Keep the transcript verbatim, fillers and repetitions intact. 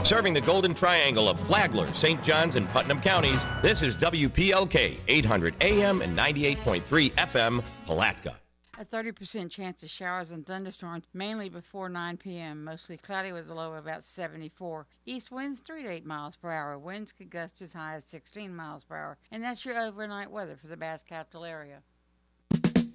Serving the Golden Triangle of Flagler, Saint Johns, and Putnam counties, this is W P L K, eight hundred A M and ninety-eight point three F M, Palatka. A thirty percent chance of showers and thunderstorms, mainly before nine p.m. Mostly cloudy with a low of about seventy-four. East winds three to eight miles per hour. Winds could gust as high as sixteen miles per hour. And that's your overnight weather for the Bass Capital area.